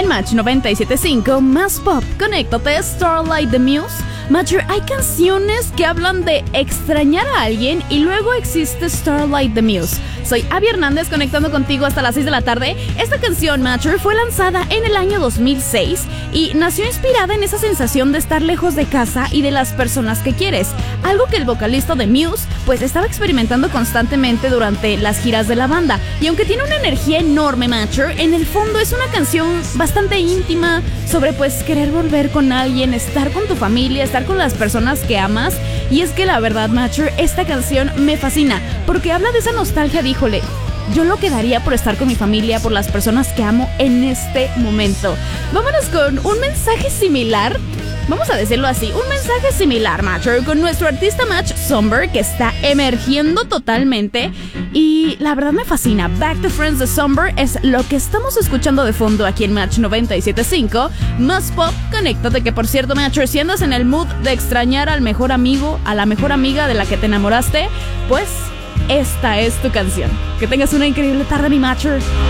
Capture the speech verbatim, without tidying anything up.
En Match noventa y siete punto cinco, más pop, conéctate, Starlight the Muse. Matcher, hay canciones que hablan de extrañar a alguien y luego existe Starlight the Muse. Soy Abby Hernández conectando contigo hasta las seis de la tarde. Esta canción, Matcher, fue lanzada en el año dos mil seis y nació inspirada en esa sensación de estar lejos de casa y de las personas que quieres. Algo que el vocalista de Muse pues estaba experimentando constantemente durante las giras de la banda. Y aunque tiene una energía enorme, Matcher, en el fondo es una canción bastante íntima sobre pues querer volver con alguien, estar con tu familia, estar con las personas que amas. Y es que la verdad, Matcher, esta canción me fascina porque habla de esa nostalgia de, híjole, yo lo que daría por estar con mi familia, por las personas que amo en este momento. Vámonos con un mensaje similar. Vamos a decirlo así, un mensaje similar, Matcher, con nuestro artista Match Somber, que está emergiendo totalmente. Y la verdad me fascina. Back to Friends de Somber es lo que estamos escuchando de fondo aquí en Match noventa y siete punto cinco. Más pop, conéctate, que por cierto, Matcher, si andas en el mood de extrañar al mejor amigo, a la mejor amiga de la que te enamoraste, pues esta es tu canción. Que tengas una increíble tarde, mi Matcher.